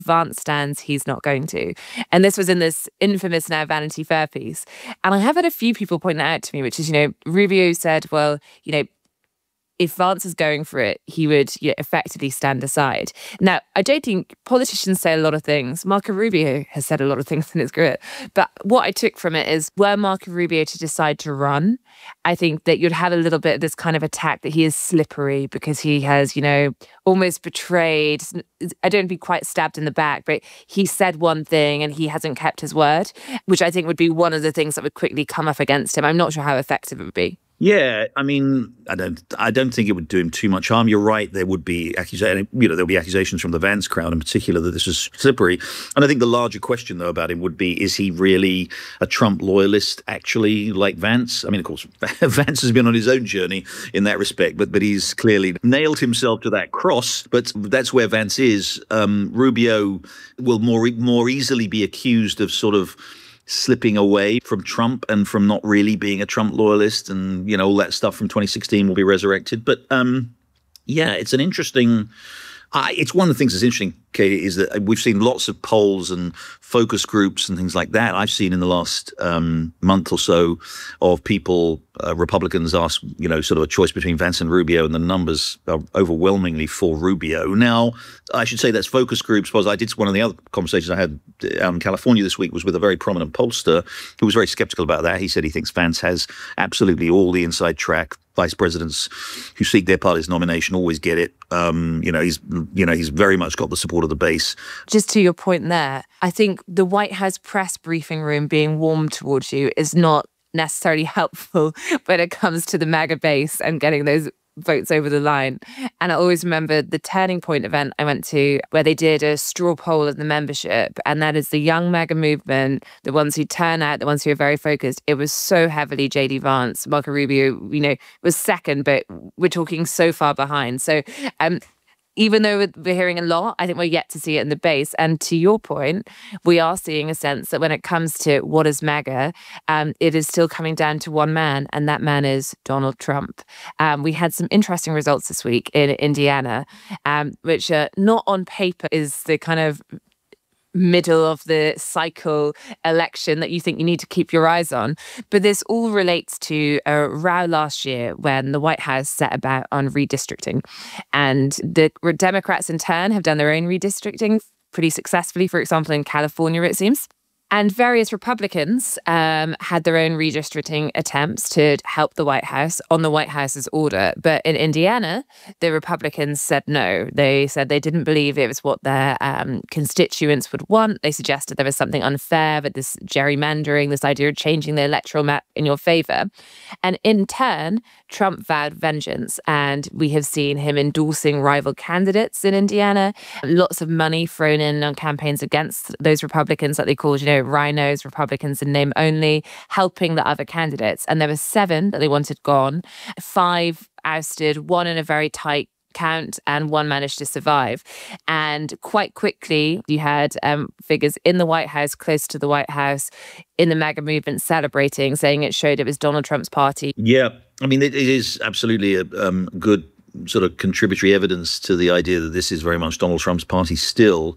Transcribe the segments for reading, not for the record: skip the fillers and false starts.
Vance stands, he's not going to. And this was in this infamous now Vanity Fair piece. And I have had a few people point that out to me, which is, Rubio said, well, if Vance is going for it, he would effectively stand aside. Now, I don't think politicians say a lot of things. Marco Rubio has said a lot of things in his career. But what I took from it is, were Marco Rubio to decide to run, I think that you'd have a little bit of this kind of attack that he is slippery because he has, almost betrayed. I don't be quite stabbed in the back, but he said one thing and he hasn't kept his word, which I think would be one of the things that would quickly come up against him. I'm not sure how effective it would be. Yeah, I mean, I don't think it would do him too much harm. You're right. There would be there'll be accusations from the Vance crowd in particular that this is slippery. And I think the larger question, though, about him would be, is he really a Trump loyalist, actually, like Vance? I mean, of course, Vance has been on his own journey in that respect, but he's clearly nailed himself to that cross. But that's where Vance is. Rubio will more easily be accused of sort of slipping away from Trump and from not really being a Trump loyalist, and all that stuff from 2016 will be resurrected. But it's an interesting. It's one of the things that's interesting, Katie, is that we've seen lots of polls and focus groups and things like that. I've seen in the last month or so of people, Republicans ask, sort of a choice between Vance and Rubio, and the numbers are overwhelmingly for Rubio. Now, I should say that's focus groups, because I did one of the other conversations I had out in California this week was with a very prominent pollster who was very skeptical about that. He said he thinks Vance has absolutely all the inside track. Vice presidents who seek their party's nomination always get it. He's very much got the support of the base. Just to your point there, I think the White House press briefing room being warm towards you is not necessarily helpful when it comes to the MAGA base and getting those votes over the line. And I always remember the Turning Point event I went to, where they did a straw poll of the membership, and that is the young MAGA movement, the ones who turn out, the ones who are very focused. It was so heavily J.D. Vance. Marco Rubio, was second, but we're talking so far behind. So even though we're hearing a lot, I think we're yet to see it in the base. And to your point, we are seeing a sense that when it comes to what is MAGA, it is still coming down to one man, and that man is Donald Trump. We had some interesting results this week in Indiana, which not on paper is the kind of middle of the cycle election that you think you need to keep your eyes on. But this all relates to a row last year when the White House set about on redistricting. And the Democrats in turn have done their own redistricting pretty successfully, for example, in California, it seems. And various Republicans had their own redistricting attempts to help the White House on the White House's order. But in Indiana, the Republicans said no. They said they didn't believe it was what their constituents would want. They suggested there was something unfair with this gerrymandering, this idea of changing the electoral map in your favor. And in turn, Trump vowed vengeance. And we have seen him endorsing rival candidates in Indiana. Lots of money thrown in on campaigns against those Republicans that they called, rhinos, Republicans in name only, helping the other candidates. And there were 7 that they wanted gone, 5 ousted, 1 in a very tight count, and 1 managed to survive. And quite quickly, you had figures in the White House, close to the White House, in the MAGA movement celebrating, saying it showed it was Donald Trump's party. Yeah, I mean, it is absolutely a good sort of contributory evidence to the idea that this is very much Donald Trump's party still.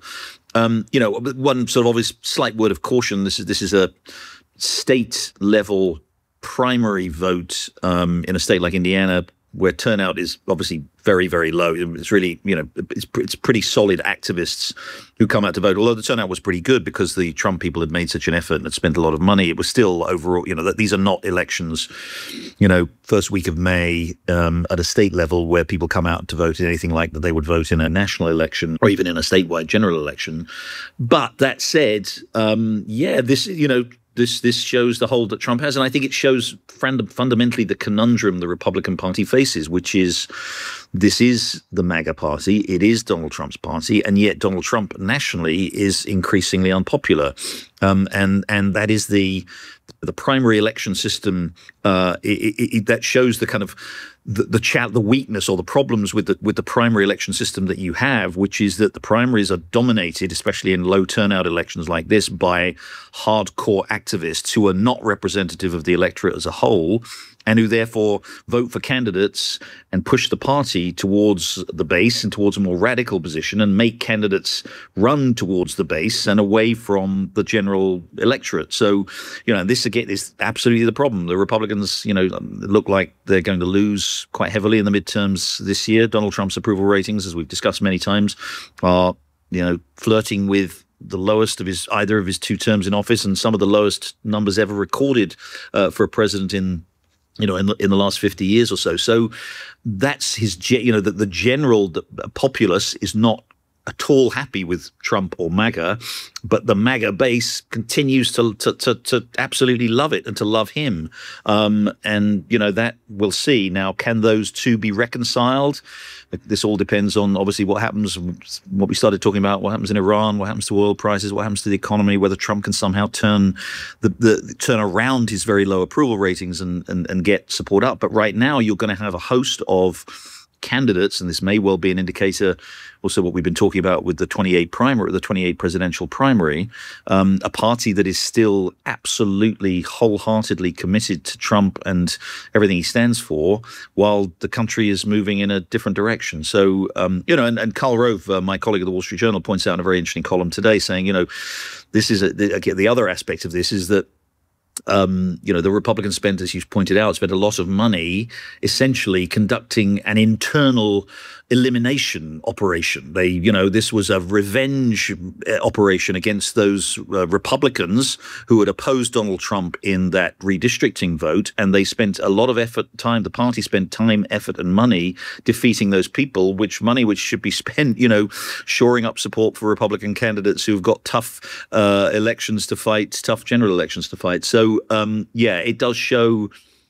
One sort of obvious slight word of caution, this is a state level primary vote in a state like Indiana, where turnout is obviously very, very low. It's really, it's pretty solid activists who come out to vote. Although the turnout was pretty good because the Trump people had made such an effort and had spent a lot of money, it was still overall, that these are not elections, first week of May at a state level where people come out to vote in anything like that they would vote in a national election or even in a statewide general election. But that said, this shows the hold that Trump has. And I think it shows fundamentally the conundrum the Republican Party faces, which is this is the MAGA party. It is Donald Trump's party. And yet Donald Trump nationally is increasingly unpopular. And that is the primary election system. That shows the kind of the weakness or the problems with the primary election system that you have, which is that the primaries are dominated, especially in low turnout elections like this, by hardcore activists who are not representative of the electorate as a whole. and who therefore vote for candidates and push the party towards the base and towards a more radical position and make candidates run towards the base and away from the general electorate. So, this again is absolutely the problem. The Republicans, look like they're going to lose quite heavily in the midterms this year. Donald Trump's approval ratings, as we've discussed many times, are, flirting with the lowest of either of his 2 terms in office, and some of the lowest numbers ever recorded for a president in the last 50 years or so. So that's the general populace is not at all happy with Trump or MAGA, but the MAGA base continues to absolutely love it and to love him. And that we'll see. Now, can those two be reconciled? This all depends on obviously what happens, what we started talking about, what happens in Iran, what happens to oil prices, what happens to the economy, whether Trump can somehow turn around his very low approval ratings and get support up. But right now, you're going to have a host of candidates, and this may well be an indicator also what we've been talking about with the 28 presidential primary, a party that is still absolutely wholeheartedly committed to Trump and everything he stands for, while the country is moving in a different direction. So, and Karl Rove, my colleague at the Wall Street Journal, points out in a very interesting column today saying, this is the other aspect of this is that the Republicans spent, as you pointed out, a lot of money essentially conducting an internal elimination operation. This was a revenge operation against those Republicans who had opposed Donald Trump in that redistricting vote, and they spent a lot of the party spent time, effort, and money defeating those people, which should be spent, shoring up support for Republican candidates who've got tough elections to fight, tough general elections to fight. So, it does show,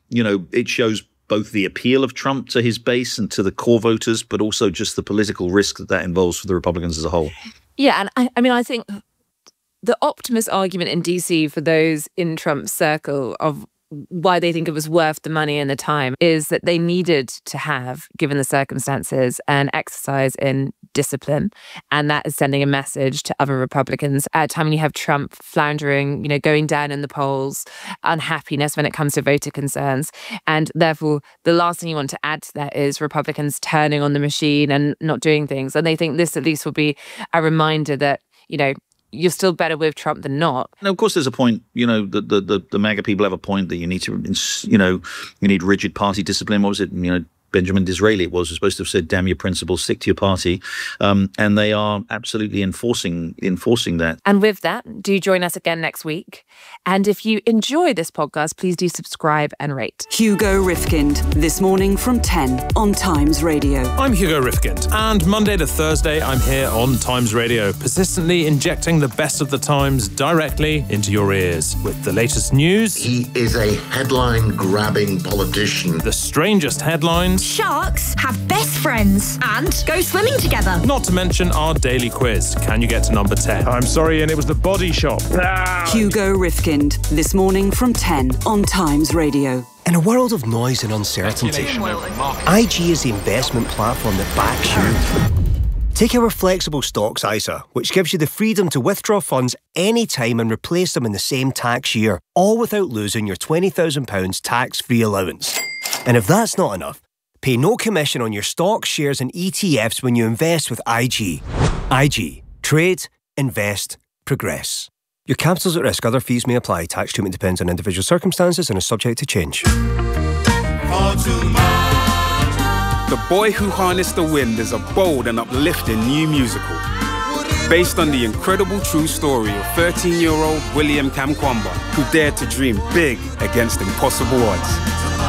it shows both the appeal of Trump to his base and to the core voters, but also just the political risk that involves for the Republicans as a whole. Yeah, and I think the optimist argument in DC for those in Trump's circle of why they think it was worth the money and the time is that they needed to have, given the circumstances, an exercise in discipline. And that is sending a message to other Republicans at a time when you have Trump floundering, going down in the polls, unhappiness when it comes to voter concerns. And therefore, the last thing you want to add to that is Republicans turning on the machine and not doing things. And they think this at least will be a reminder that, you're still better with Trump than not. And of course, there's a point, the MAGA people have a point that you need to, you need rigid party discipline. What was it? Benjamin Disraeli was supposed to have said, damn your principles, stick to your party. And they are absolutely enforcing that. And with that, do join us again next week. And if you enjoy this podcast, please do subscribe and rate. Hugo Rifkind, This Morning from 10 on Times Radio. I'm Hugo Rifkind, and Monday to Thursday, I'm here on Times Radio, persistently injecting the best of the Times directly into your ears. With the latest news. He is a headline-grabbing politician. The strangest headlines. Sharks have best friends and go swimming together. Not to mention our daily quiz. Can you get to number 10? I'm sorry, and it was the Body Shop. Hugo Rifkind, This Morning from 10 on Times Radio. In a world of noise and uncertainty, IG is the investment platform that backs you. Take our flexible stocks ISA, which gives you the freedom to withdraw funds anytime and replace them in the same tax year, all without losing your £20,000 tax-free allowance. And if that's not enough, pay no commission on your stocks, shares and ETFs when you invest with IG. IG. Trade, invest, progress. Your capital's at risk. Other fees may apply. Tax treatment depends on individual circumstances and is subject to change. The Boy Who Harnessed the Wind is a bold and uplifting new musical based on the incredible true story of 13-year-old William Kamkwamba, who dared to dream big against impossible odds.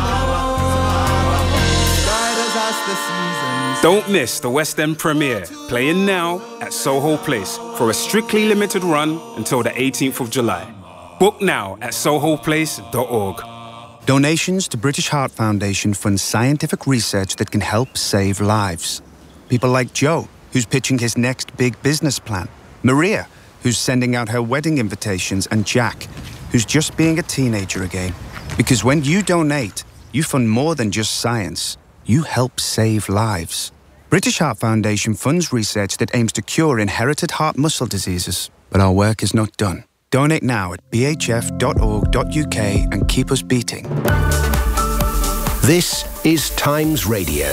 Don't miss the West End premiere, playing now at Soho Place for a strictly limited run until the 18th of July. Book now at sohoplace.org. Donations to British Heart Foundation fund scientific research that can help save lives. People like Joe, who's pitching his next big business plan. Maria, who's sending out her wedding invitations. And Jack, who's just being a teenager again. Because when you donate, you fund more than just science. You help save lives. British Heart Foundation funds research that aims to cure inherited heart muscle diseases. But our work is not done. Donate now at bhf.org.uk and keep us beating. This is Times Radio.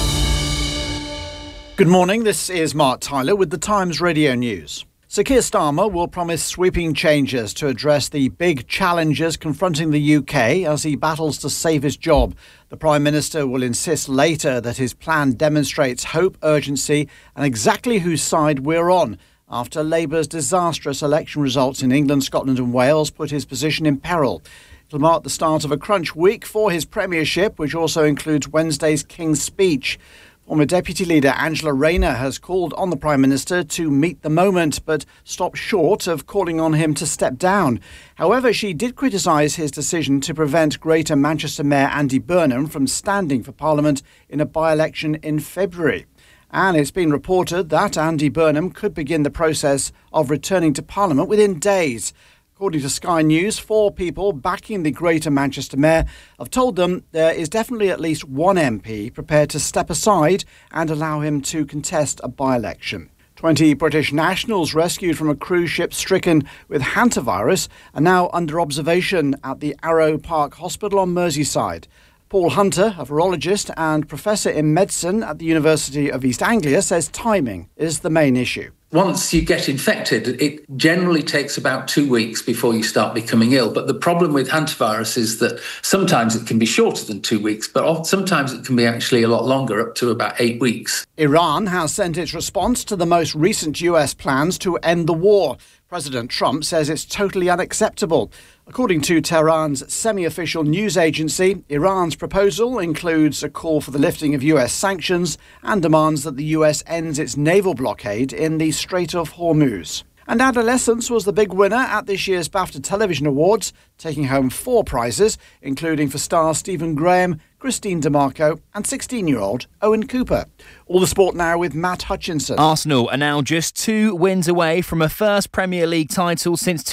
Good morning, this is Mark Tyler with the Times Radio News. Sir Keir Starmer will promise sweeping changes to address the big challenges confronting the UK as he battles to save his job. The Prime Minister will insist later that his plan demonstrates hope, urgency and exactly whose side we're on, after Labour's disastrous election results in England, Scotland and Wales put his position in peril. It'll mark the start of a crunch week for his premiership, which also includes Wednesday's King's Speech. Former Deputy Leader Angela Rayner has called on the Prime Minister to meet the moment, but stopped short of calling on him to step down. However, she did criticise his decision to prevent Greater Manchester Mayor Andy Burnham from standing for Parliament in a by-election in February. And it's been reported that Andy Burnham could begin the process of returning to Parliament within days. According to Sky News, 4 people backing the Greater Manchester Mayor have told them there is definitely at least one MP prepared to step aside and allow him to contest a by-election. 20 British nationals rescued from a cruise ship stricken with hantavirus are now under observation at the Arrow Park Hospital on Merseyside. Paul Hunter, a virologist and professor in medicine at the University of East Anglia, says timing is the main issue. Once you get infected, it generally takes about 2 weeks before you start becoming ill. But the problem with hantavirus is that sometimes it can be shorter than 2 weeks, but sometimes it can be actually a lot longer, up to about 8 weeks. Iran has sent its response to the most recent US plans to end the war. President Trump says it's totally unacceptable. According to Tehran's semi-official news agency, Iran's proposal includes a call for the lifting of US sanctions and demands that the US ends its naval blockade in the Strait of Hormuz. And Adolescence was the big winner at this year's BAFTA Television Awards, taking home 4 prizes, including for stars Stephen Graham, Christine DeMarco and 16-year-old Owen Cooper. All the sport now with Matt Hutchinson. Arsenal are now just 2 wins away from a first Premier League title since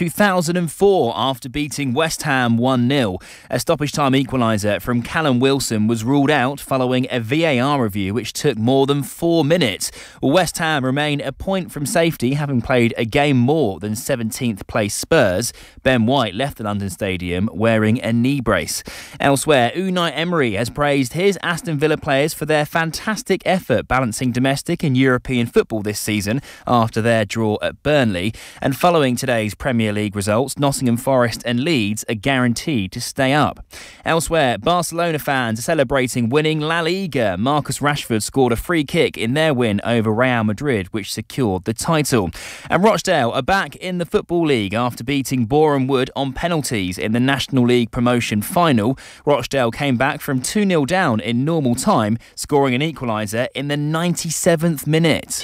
2004 after beating West Ham 1-0. A stoppage-time equaliser from Callum Wilson was ruled out following a VAR review which took more than 4 minutes. West Ham remain a point from safety, having played a game more than 17th place Spurs. Ben White left the London Stadium wearing a knee brace. Elsewhere, Unai Emery has praised his Aston Villa players for their fantastic effort balancing domestic and European football this season after their draw at Burnley. And following today's Premier League results, Nottingham Forest and Leeds are guaranteed to stay up. Elsewhere, Barcelona fans are celebrating winning La Liga. Marcus Rashford scored a free kick in their win over Real Madrid, which secured the title. And Rochdale are back in the Football League after beating Boreham Wood on penalties in the National League promotion final. Rochdale came back from 2-0 down in normal time, scoring an equaliser in the 97th minute.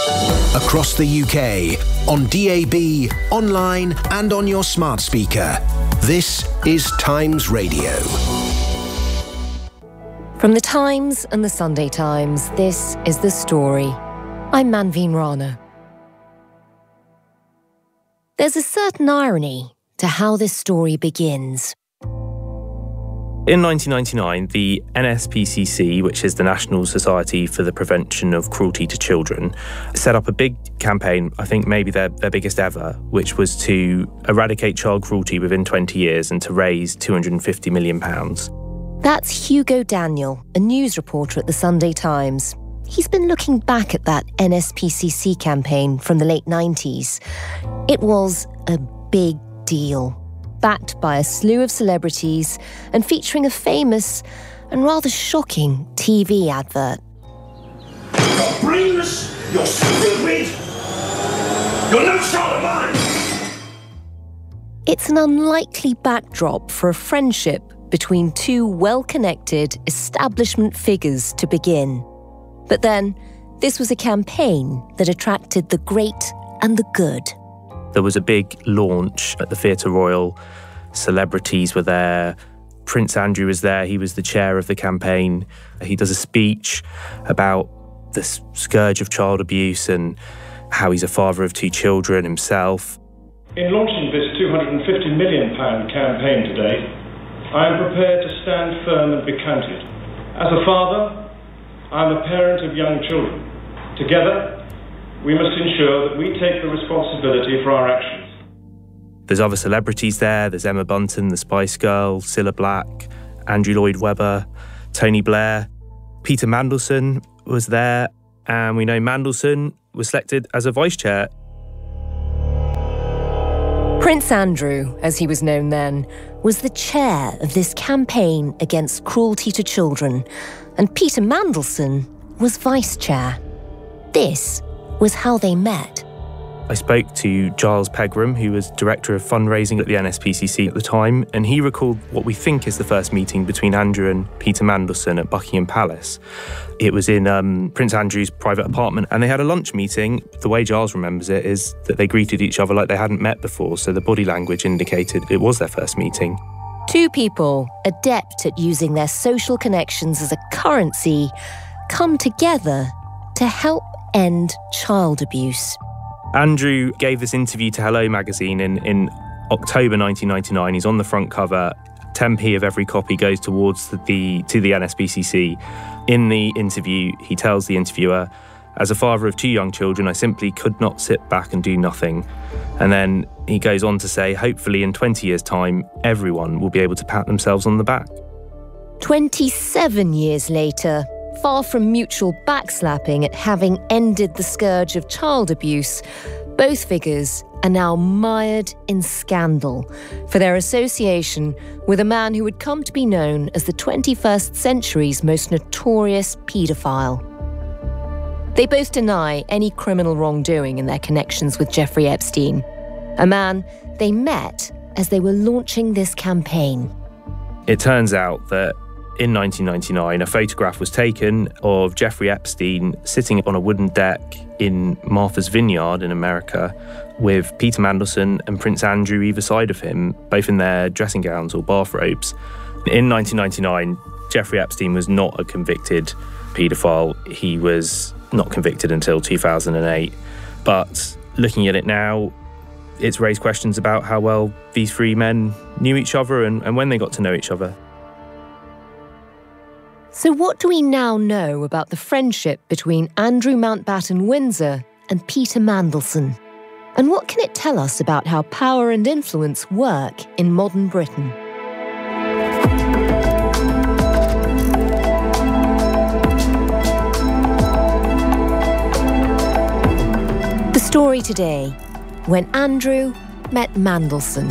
Across the UK, on DAB, online and on your smart speaker. This is Times Radio. From the Times and the Sunday Times, this is The Story. I'm Manveen Rana. There's a certain irony to how this story begins. In 1999, the NSPCC, which is the National Society for the Prevention of Cruelty to Children, set up a big campaign, I think maybe their biggest ever, which was to eradicate child cruelty within 20 years and to raise £250 million. That's Hugo Daniel, a news reporter at the Sunday Times. He's been looking back at that NSPCC campaign from the late 90s. It was a big deal, backed by a slew of celebrities and featuring a famous and rather shocking TV advert. You're brainless, you're stupid, you're no child of mine. It's an unlikely backdrop for a friendship between 2 well-connected establishment figures to begin. But then, this was a campaign that attracted the great and the good. There was a big launch at the Theatre Royal. Celebrities were there. Prince Andrew was there. He was the chair of the campaign. He does a speech about the scourge of child abuse and how he's a father of 2 children himself. In launching this £250 million campaign today, I am prepared to stand firm and be counted. As a father, I'm a parent of young children. Together, we must ensure that we take the responsibility for our actions. There's other celebrities there. There's Emma Bunton, the Spice Girl, Cilla Black, Andrew Lloyd Webber, Tony Blair. Peter Mandelson was there, and we know Mandelson was selected as a vice chair. Prince Andrew, as he was known then, was the chair of this campaign against cruelty to children, and Peter Mandelson was vice chair. This was how they met. I spoke to Giles Pegram, who was Director of Fundraising at the NSPCC at the time, and he recalled what we think is the first meeting between Andrew and Peter Mandelson at Buckingham Palace. It was in Prince Andrew's private apartment, and they had a lunch meeting. The way Giles remembers it is that they greeted each other like they hadn't met before, so the body language indicated it was their first meeting. Two people, adept at using their social connections as a currency, come together to help end child abuse. Andrew gave this interview to Hello magazine in October 1999. He's on the front cover. 10p of every copy goes towards to the NSPCC. In the interview, he tells the interviewer, "As a father of two young children, I simply could not sit back and do nothing." And then he goes on to say, hopefully in 20 years' time, everyone will be able to pat themselves on the back. 27 years later, far from mutual backslapping at having ended the scourge of child abuse, both figures are now mired in scandal for their association with a man who would come to be known as the 21st century's most notorious paedophile. They both deny any criminal wrongdoing in their connections with Jeffrey Epstein, a man they met as they were launching this campaign. It turns out that in 1999, a photograph was taken of Jeffrey Epstein sitting on a wooden deck in Martha's Vineyard in America with Peter Mandelson and Prince Andrew either side of him, both in their dressing gowns or bathrobes. In 1999, Jeffrey Epstein was not a convicted paedophile. He was not convicted until 2008. But looking at it now, it's raised questions about how well these three men knew each other and when they got to know each other. So what do we now know about the friendship between Andrew Mountbatten Windsor and Peter Mandelson? And what can it tell us about how power and influence work in modern Britain? The story today, when Andrew met Mandelson.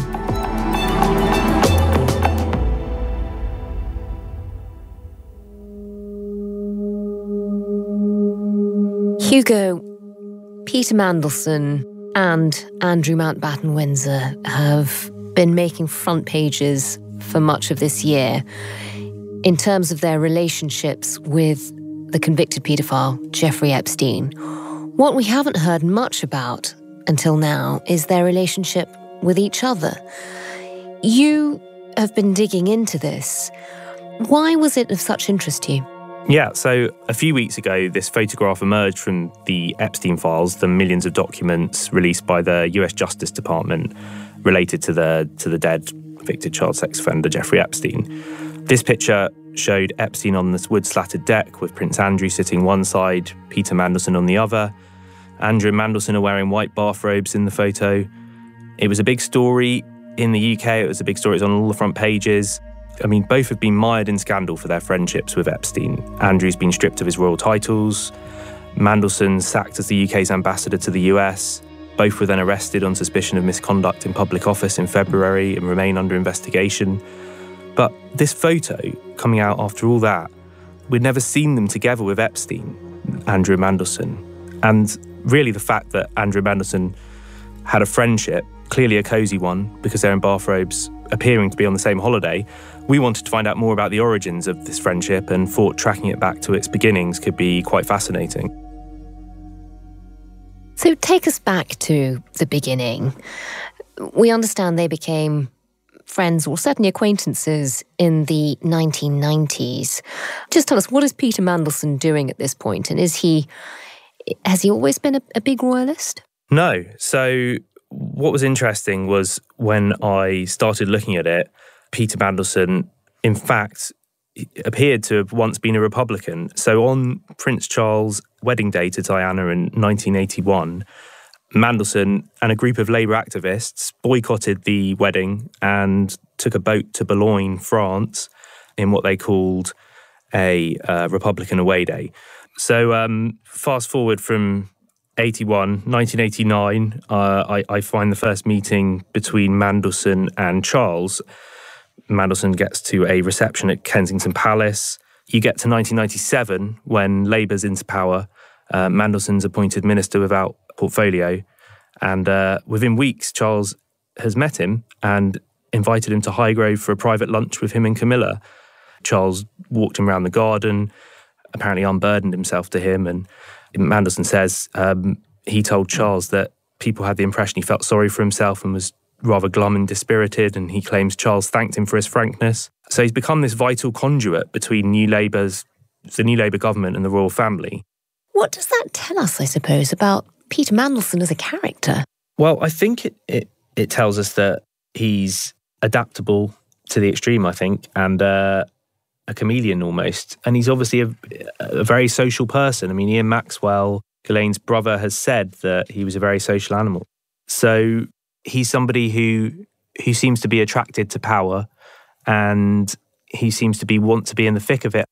Hugo, Peter Mandelson and Andrew Mountbatten Windsor have been making front pages for much of this year in terms of their relationships with the convicted paedophile Jeffrey Epstein. What we haven't heard much about until now is their relationship with each other. You have been digging into this. Why was it of such interest to you? Yeah, so a few weeks ago, this photograph emerged from the Epstein files, the millions of documents released by the US Justice Department related to the dead convicted child sex offender Jeffrey Epstein. This picture showed Epstein on this wood-slatted deck with Prince Andrew sitting one side, Peter Mandelson on the other. Andrew and Mandelson are wearing white bathrobes in the photo. It was a big story in the UK. It was a big story. It was on all the front pages. I mean, both have been mired in scandal for their friendships with Epstein. Andrew's been stripped of his royal titles. Mandelson sacked as the UK's ambassador to the US. Both were then arrested on suspicion of misconduct in public office in February and remain under investigation. But this photo, coming out after all that, we'd never seen them together with Epstein, Andrew Mandelson. And really the fact that Andrew Mandelson had a friendship, clearly a cosy one, because they're in bathrobes, appearing to be on the same holiday, we wanted to find out more about the origins of this friendship and thought tracking it back to its beginnings could be quite fascinating. So take us back to the beginning. We understand they became friends or certainly acquaintances in the 1990s. Just tell us, what is Peter Mandelson doing at this point? And has he always been a big royalist? No. So what was interesting was when I started looking at it, Peter Mandelson, in fact, appeared to have once been a Republican. So on Prince Charles' wedding day to Diana in 1981, Mandelson and a group of Labour activists boycotted the wedding and took a boat to Boulogne, France, in what they called a Republican away day. So fast forward from 1989, I find the first meeting between Mandelson and Charles. Mandelson gets to a reception at Kensington Palace. You get to 1997, when Labour's into power. Mandelson's appointed Minister without portfolio. And within weeks, Charles has met him and invited him to Highgrove for a private lunch with him and Camilla. Charles walked him around the garden, apparently unburdened himself to him. And Mandelson says he told Charles that people had the impression he felt sorry for himself and was rather glum and dispirited, and he claims Charles thanked him for his frankness. So he's become this vital conduit between the New Labour government and the royal family. What does that tell us, I suppose, about Peter Mandelson as a character? Well, I think it tells us that he's adaptable to the extreme, I think, and a chameleon almost. And he's obviously a very social person. I mean, Ian Maxwell, Ghislaine's brother, has said that he was a very social animal. So he's somebody who seems to be attracted to power, and he seems to want to be in the thick of it.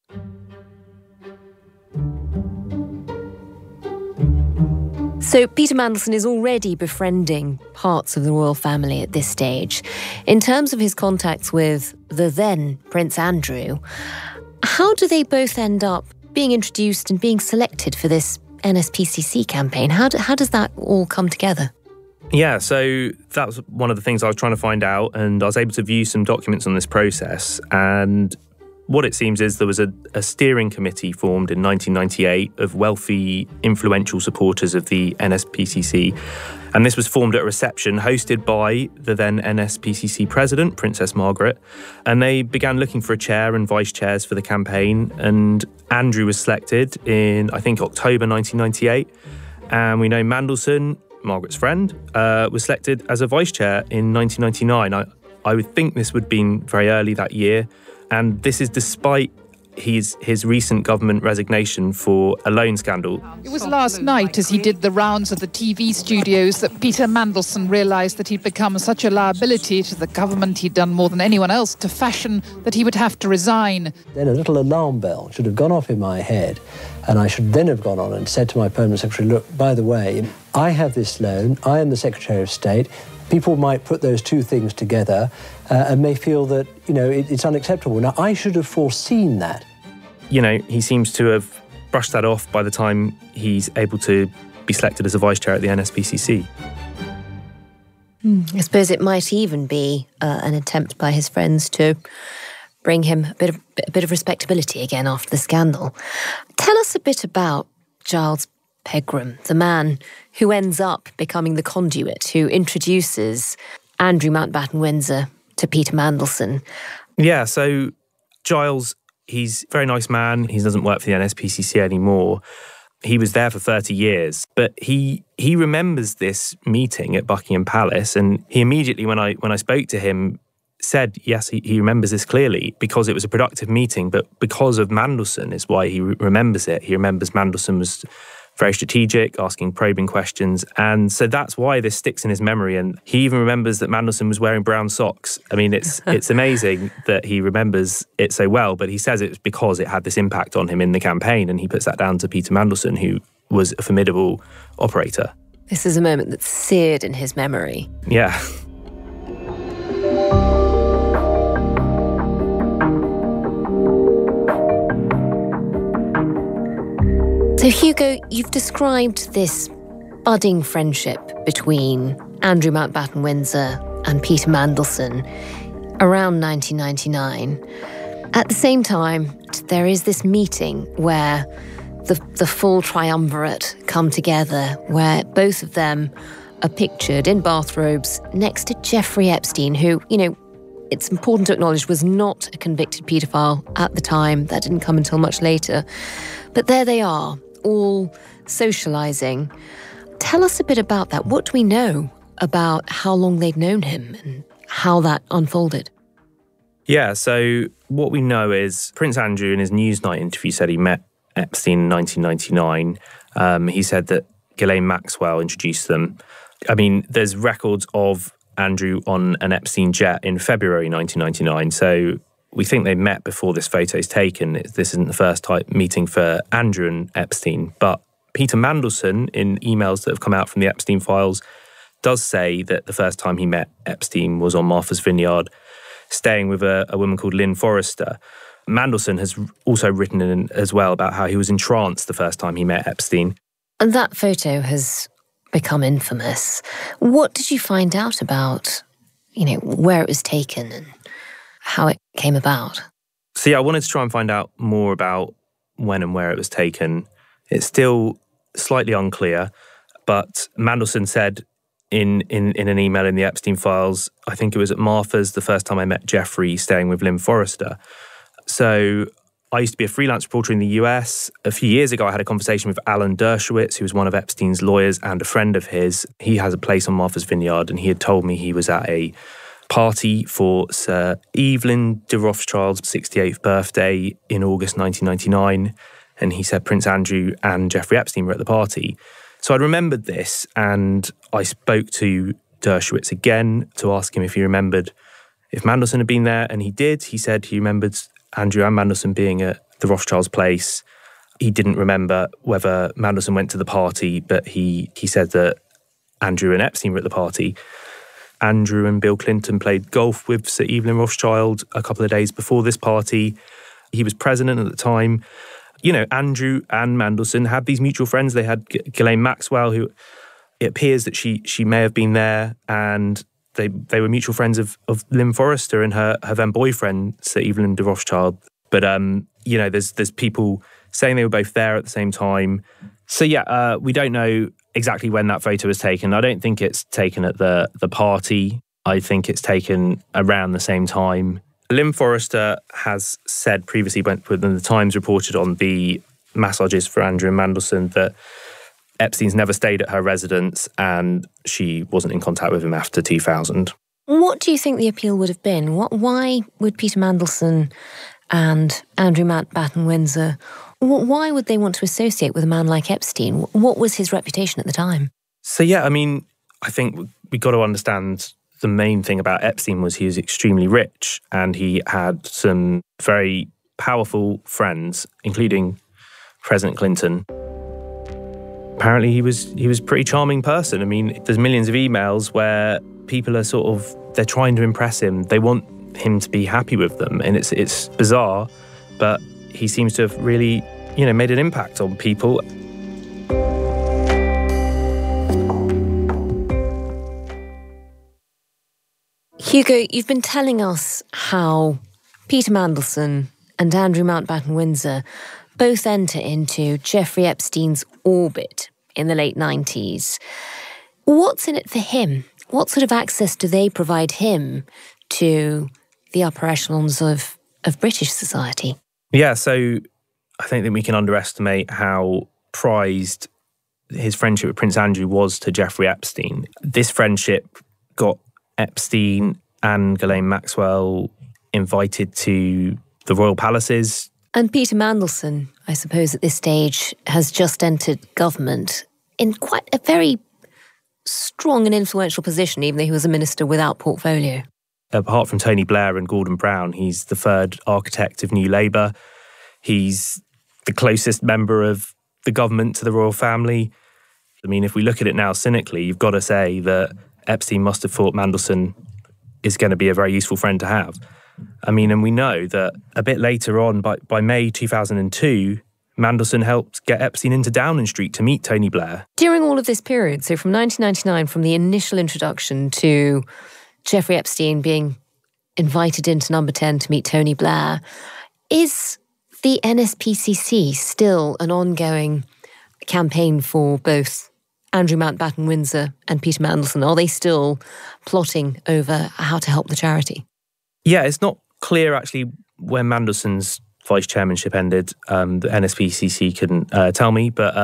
So Peter Mandelson is already befriending parts of the royal family at this stage. In terms of his contacts with the then Prince Andrew, how do they both end up being introduced and being selected for this NSPCC campaign? How does that all come together? Yeah, so that was one of the things I was trying to find out, and I was able to view some documents on this process. And what it seems is there was a steering committee formed in 1998 of wealthy, influential supporters of the NSPCC. And this was formed at a reception hosted by the then NSPCC president, Princess Margaret. And they began looking for a chair and vice chairs for the campaign. And Andrew was selected in, I think, October 1998. And we know Mandelson, Margaret's friend, was selected as a vice chair in 1999. I would think this would have been very early that year. And this is despite his recent government resignation for a loan scandal. It was last night, as he did the rounds of the TV studios, that Peter Mandelson realised that he'd become such a liability to the government, he'd done more than anyone else to fashion, that he would have to resign. Then a little alarm bell should have gone off in my head, and I should then have gone on and said to my Permanent Secretary, look, by the way, I have this loan, I am the Secretary of State. People might put those two things together and may feel that, it's unacceptable. Now, I should have foreseen that. He seems to have brushed that off by the time he's able to be selected as a vice chair at the NSPCC. I suppose it might even be an attempt by his friends to bring him a bit of respectability again after the scandal. Tell us a bit about Giles Pegram, the man who ends up becoming the conduit, who introduces Andrew Mountbatten-Windsor to Peter Mandelson. Yeah, so Giles, he's a very nice man. He doesn't work for the NSPCC anymore. He was there for 30 years, but he remembers this meeting at Buckingham Palace, and he immediately, when I spoke to him, said, yes, he remembers this clearly because it was a productive meeting, but because of Mandelson is why he remembers it. He remembers Mandelson was very strategic, asking probing questions. And so that's why this sticks in his memory. And he even remembers that Mandelson was wearing brown socks. I mean, it's amazing that he remembers it so well, but he says it's because it had this impact on him in the campaign. And he puts that down to Peter Mandelson, who was a formidable operator. This is a moment that's seared in his memory. Yeah. So Hugo, you've described this budding friendship between Andrew Mountbatten-Windsor and Peter Mandelson around 1999. At the same time, there is this meeting where the full triumvirate come together, where both of them are pictured in bathrobes next to Jeffrey Epstein, who, it's important to acknowledge was not a convicted paedophile at the time. That didn't come until much later. But there they are, all socialising. Tell us a bit about that. What do we know about how long they'd known him and how that unfolded? Yeah, so what we know is Prince Andrew in his Newsnight interview said he met Epstein in 1999. He said that Ghislaine Maxwell introduced them. I mean, there's records of Andrew on an Epstein jet in February 1999. So We think they met before this photo's taken. This isn't the first meeting for Andrew and Epstein, but Peter Mandelson, in emails that have come out from the Epstein files, does say that the first time he met Epstein was on Martha's Vineyard, staying with a woman called Lynn Forrester. Mandelson has also written in as well about how he was entranced the first time he met Epstein. And that photo has become infamous. What did you find out about, where it was taken and how it came about? So yeah, I wanted to try and find out more about when and where it was taken. It's still slightly unclear, but Mandelson said in an email in the Epstein files, I think it was at Martha's the first time I met Jeffrey staying with Lynn Forrester. So I used to be a freelance reporter in the US. A few years ago, I had a conversation with Alan Dershowitz, who was one of Epstein's lawyers and a friend of his. He has a place on Martha's Vineyard, and he had told me he was at a party for Sir Evelyn de Rothschild's 68th birthday in August 1999. And he said Prince Andrew and Jeffrey Epstein were at the party. So I remembered this, and I spoke to Dershowitz again to ask him if he remembered if Mandelson had been there, and he did. He said he remembered Andrew and Mandelson being at the Rothschild's place. He didn't remember whether Mandelson went to the party, but he said that Andrew and Epstein were at the party. Andrew and Bill Clinton played golf with Sir Evelyn Rothschild a couple of days before this party. He was president at the time. Andrew and Mandelson had these mutual friends. They had Ghislaine Maxwell, who it appears that she may have been there, and they were mutual friends of Lynn Forrester and her then boyfriend, Sir Evelyn de Rothschild. But, there's people saying they were both there at the same time. So, we don't know exactly when that photo was taken. I don't think it's taken at the party. I think it's taken around the same time. Lynn Forrester has said previously, when the Times reported on the massages for Andrew and Mandelson, that Epstein's never stayed at her residence and she wasn't in contact with him after 2000. What do you think the appeal would have been? Why would Peter Mandelson and Andrew Mountbatten Windsor, why would they want to associate with a man like Epstein? What was his reputation at the time? So, I think we've got to understand the main thing about Epstein was he was extremely rich, and he had some very powerful friends, including President Clinton. Apparently he was a pretty charming person. I mean, there's millions of emails where people are they're trying to impress him. They want him to be happy with them, and it's bizarre, but he seems to have really, made an impact on people. Hugo, you've been telling us how Peter Mandelson and Andrew Mountbatten Windsor both enter into Jeffrey Epstein's orbit in the late 90s. What's in it for him? What sort of access do they provide him to the upper echelons of British society? Yeah, so I think that we can underestimate how prized his friendship with Prince Andrew was to Jeffrey Epstein. This friendship got Epstein and Ghislaine Maxwell invited to the royal palaces. And Peter Mandelson, I suppose at this stage, has just entered government in quite a very strong and influential position, even though he was a minister without portfolio. Apart from Tony Blair and Gordon Brown, he's the third architect of New Labour. He's the closest member of the government to the royal family. I mean, if we look at it now cynically, you've got to say that Epstein must have thought Mandelson is going to be a very useful friend to have. I mean, and we know that a bit later on, by May 2002, Mandelson helped get Epstein into Downing Street to meet Tony Blair. During all of this period, so from 1999, from the initial introduction to Jeffrey Epstein being invited into Number 10 to meet Tony Blair, is the NSPCC still an ongoing campaign for both Andrew Mountbatten Windsor and Peter Mandelson? Are they still plotting over how to help the charity? Yeah, it's not clear actually when Mandelson's vice chairmanship ended. The NSPCC couldn't tell me, but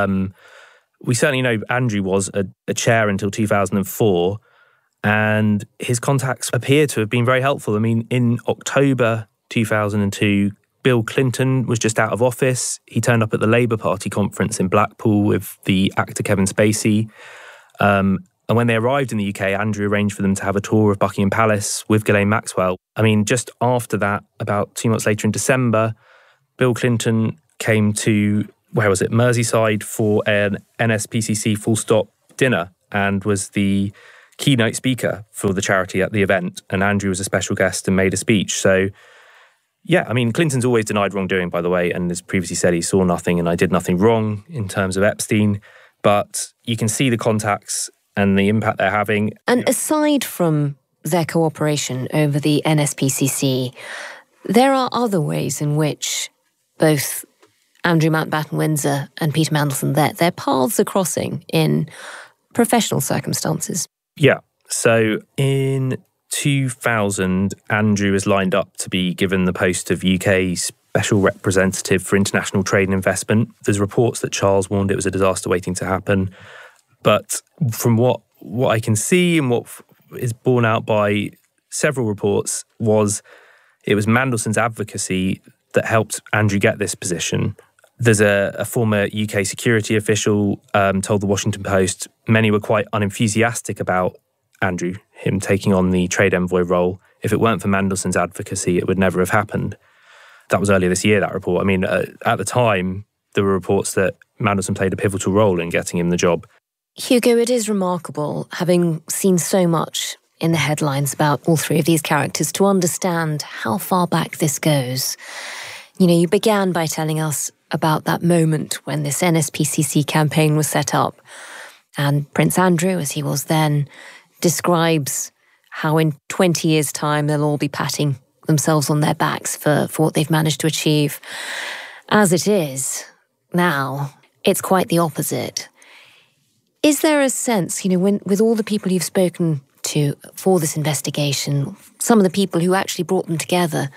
we certainly know Andrew was a chair until 2004, and his contacts appear to have been very helpful. I mean, in October 2002, Bill Clinton was just out of office. He turned up at the Labour Party conference in Blackpool with the actor Kevin Spacey. And when they arrived in the UK, Andrew arranged for them to have a tour of Buckingham Palace with Ghislaine Maxwell. I mean, just after that, about 2 months later in December, Bill Clinton came to, Merseyside for an NSPCC full stop dinner and was the keynote speaker for the charity at the event. And Andrew was a special guest and made a speech. So, yeah, I mean, Clinton's always denied wrongdoing, by the way, and has previously said he saw nothing and I did nothing wrong in terms of Epstein. But you can see the contacts and the impact they're having. And aside from their cooperation over the NSPCC, there are other ways in which both Andrew Mountbatten-Windsor and Peter Mandelson, their paths are crossing in professional circumstances. Yeah. So in 2000, Andrew was lined up to be given the post of UK Special Representative for International Trade and Investment. There's reports that Charles warned it was a disaster waiting to happen. But from what I can see and what is borne out by several reports it was Mandelson's advocacy that helped Andrew get this position. There's a former UK security official told the Washington Post many were quite unenthusiastic about Andrew, him taking on the trade envoy role. If it weren't for Mandelson's advocacy, it would never have happened. That was earlier this year, that report. I mean, at the time, there were reports that Mandelson played a pivotal role in getting him the job. Hugo, it is remarkable, having seen so much in the headlines about all three of these characters, to understand how far back this goes. You know, you began by telling us about that moment when this NSPCC campaign was set up. And Prince Andrew, as he was then, describes how in 20 years' time they'll all be patting themselves on their backs for what they've managed to achieve. As it is, now, it's quite the opposite. Is there a sense, you know, with all the people you've spoken to for this investigation, some of the people who actually brought them together,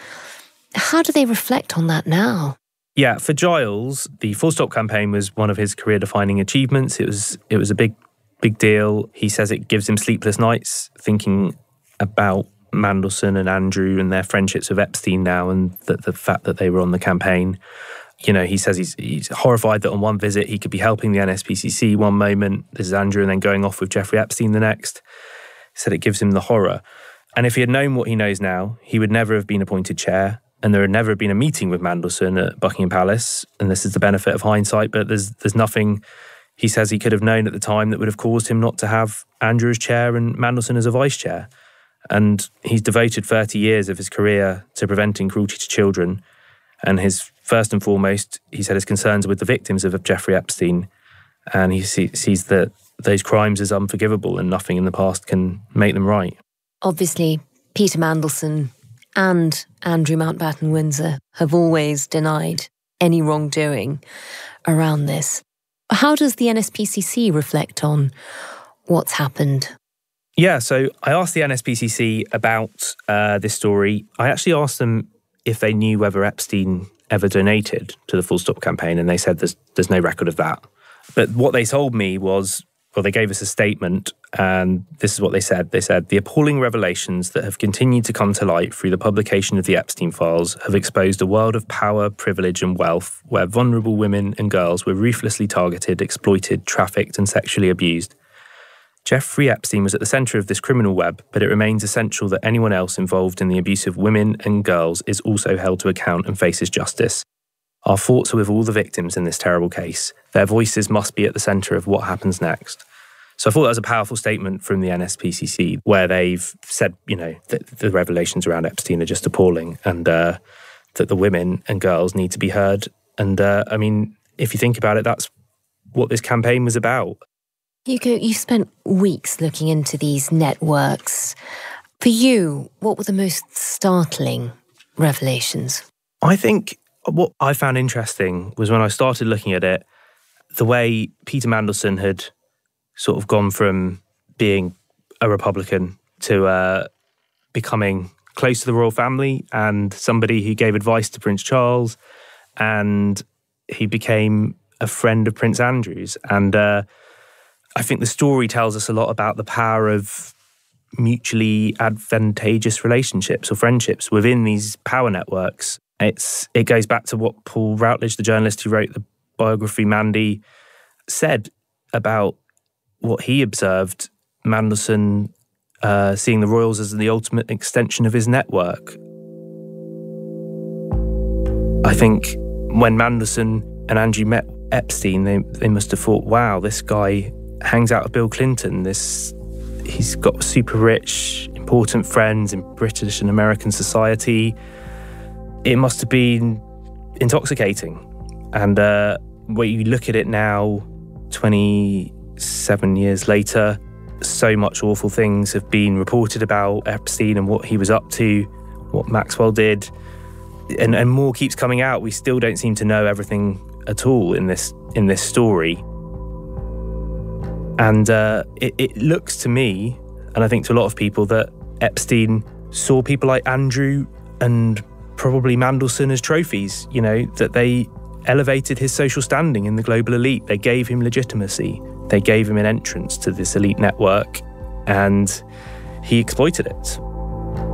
how do they reflect on that now? Yeah, for Giles, the Full Stop campaign was one of his career-defining achievements. It was a big deal. He says it gives him sleepless nights thinking about Mandelson and Andrew and their friendships with Epstein now, and the fact that they were on the campaign. You know, he says he's horrified that on one visit he could be helping the NSPCC one moment, this is Andrew, and then going off with Jeffrey Epstein the next. He said it gives him the horror. And if he had known what he knows now, he would never have been appointed chair, and there had never been a meeting with Mandelson at Buckingham Palace, and this is the benefit of hindsight, but there's nothing he says he could have known at the time that would have caused him not to have Andrew as chair and Mandelson as a vice chair. And he's devoted 30 years of his career to preventing cruelty to children. And his first and foremost, he said, his concerns with the victims of Jeffrey Epstein. And he sees that those crimes as unforgivable and nothing in the past can make them right. Obviously, Peter Mandelson and Andrew Mountbatten-Windsor have always denied any wrongdoing around this. How does the NSPCC reflect on what's happened? Yeah, so I asked the NSPCC about this story. I actually asked them if they knew whether Epstein ever donated to the Full Stop campaign, and they said there's no record of that. But what they told me was, well, they gave us a statement, and this is what they said. They said, the appalling revelations that have continued to come to light through the publication of the Epstein files have exposed a world of power, privilege and wealth where vulnerable women and girls were ruthlessly targeted, exploited, trafficked and sexually abused. Jeffrey Epstein was at the centre of this criminal web, but it remains essential that anyone else involved in the abuse of women and girls is also held to account and faces justice. Our thoughts are with all the victims in this terrible case. Their voices must be at the centre of what happens next. So I thought that was a powerful statement from the NSPCC, where they've said, you know, that the revelations around Epstein are just appalling, and that the women and girls need to be heard. And I mean, if you think about it, that's what this campaign was about. Hugo, you spent weeks looking into these networks. For you, what were the most startling revelations? I think what I found interesting was when I started looking at it, the way Peter Mandelson had sort of gone from being a Republican to becoming close to the royal family and somebody who gave advice to Prince Charles, and he became a friend of Prince Andrew's. And I think the story tells us a lot about the power of mutually advantageous relationships or friendships within these power networks. It goes back to what Paul Routledge, the journalist who wrote the biography Mandy, said about what he observed Mandelson seeing the royals as the ultimate extension of his network. I think when Mandelson and Andrew met Epstein, they must have thought, wow, this guy hangs out with Bill Clinton. He's got super rich, important friends in British and American society. It must have been intoxicating. And when you look at it now, 27 years later, so much awful things have been reported about Epstein and what he was up to, what Maxwell did, and more keeps coming out. We still don't seem to know everything at all in this story. And it looks to me, and I think to a lot of people, that Epstein saw people like Andrew and probably Mandelson as trophies, that they elevated his social standing in the global elite. They gave him legitimacy. They gave him an entrance to this elite network, and he exploited it.